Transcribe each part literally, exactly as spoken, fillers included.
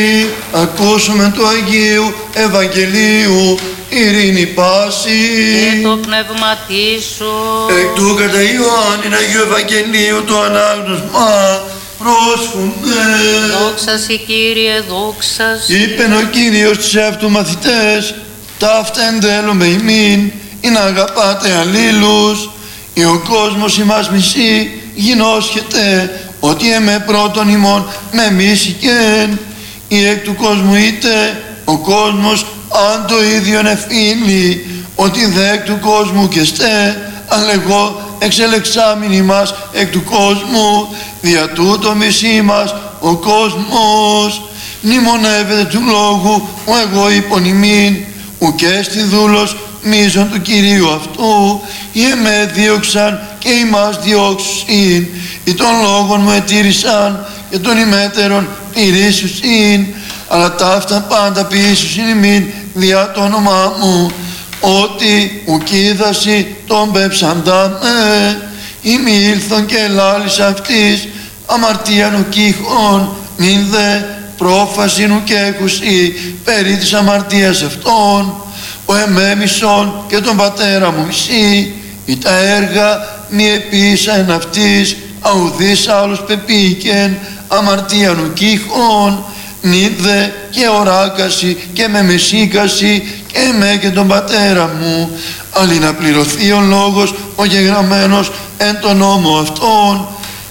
Ακούσουμε του Αγίου Ευαγγελίου, ειρήνη πάση. Και το πνεύματί σου. Εκ του κατά Ιωάννην Αγίου Ευαγγελίου το ανάγνωσμα πρόσφουνε. Δόξα σοι Κύριε, δόξα σοι. Είπεν ο Κύριος τους αυτού μαθητές, ταύτα εν θέλουμε ημίν, ή να αγαπάτε αλλήλους, ή ο κόσμος ημάς μισεί, γινώσχεται, ότι εμέ πρώτον ημών με μίσηκεν, ή εκ του κόσμου είτε, ο κόσμος αν το ίδιον εφήλει, ότι δε εκ του κόσμου και στε, αν εγώ εξελεξάμην ημάς εκ του κόσμου, δια τούτο μισή μας ο κόσμος, μνημονεύεται του λόγου ο εγώ είπων ημίν, ουκέστη δούλος μίζων του Κυρίου αυτού, ή εμέ δίωξαν και ημάς διώξουσιν, ή των λόγων μου ετήρησαν και των ημέτερων τηρήσουσιν, αλλά ταύτα πάντα ποιήσουσιν ημίν διά το όνομά μου, ότι ουκίδαση τον πεψαντά με, ημι ήλθον και ελάλης αυτής, αμαρτίαν ουκήχων, νυν δε πρόφασιν ουκέκουσι περί της αμαρτίας αυτών, ο εμέμισον και τον πατέρα μου μισή, ή τα έργα μη επίσα εν αυτής, αουδής άλλος πεπήκεν, αμαρτίαν ουκήχων, νυν δε και οράκαση και με μεσίκαση και με και τον πατέρα μου, αλλη να πληρωθεί ο λόγος ο γεγραμμένος εν τον νόμο αυτόν,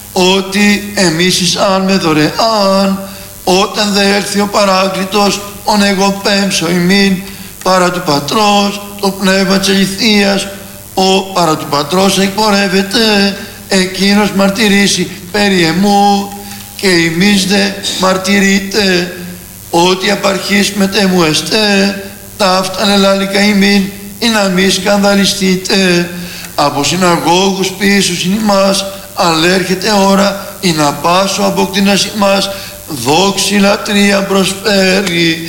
ότι εμείς εισάν με δωρεάν, όταν δε έρθει ο Παράκλητος ον εγώ πέμψω ημίν παρά του Πατρός το πνεύμα της αληθείας, ο παρά του Πατρός εκπορεύεται, εκείνος μαρτυρήσει περί εμού, και εμείς δε μαρτυρείτε ότι απαρχής μετέ μου εστέ, ταύταν ελάλικα ημίν, ή να μη σκανδαλιστείτε. Από συναγώγους πίσω συν ημάς, αλλά έρχεται ώρα, ή να πάσω αποκτήνας ημάς, δόξη λατρεία προσφέρει.